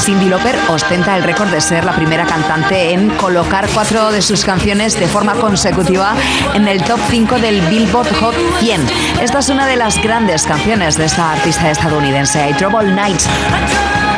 Cyndi Lauper ostenta el récord de ser la primera cantante en colocar 4 de sus canciones de forma consecutiva en el top 5 del Billboard Hot 100. Esta es una de las grandes canciones de esta artista estadounidense, I Trouble Night.